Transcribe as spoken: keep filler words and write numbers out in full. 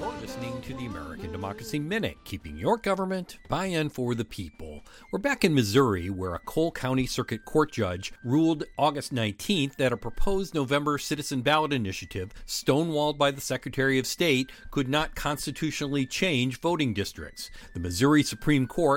You're listening to the American Democracy Minute, keeping your government by and for the people. We're back in Missouri, where a Cole County Circuit Court judge ruled August nineteenth that a proposed November citizen ballot initiative, stonewalled by the Secretary of State, could not constitutionally change voting districts. The Missouri Supreme Court